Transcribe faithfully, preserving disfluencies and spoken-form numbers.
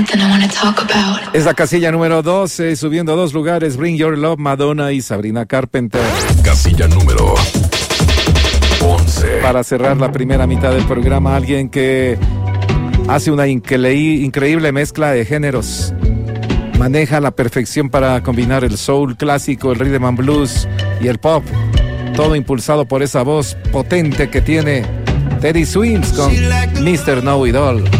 Es la casilla número doce, subiendo dos lugares, Bring Your Love, Madonna y Sabrina Carpenter. Casilla número once. Para cerrar la primera mitad del programa, alguien que hace una incre- increíble mezcla de géneros. Maneja la perfección para combinar el soul clásico, el rhythm and blues y el pop. Todo impulsado por esa voz potente que tiene Teddy Swims con mister Know It All.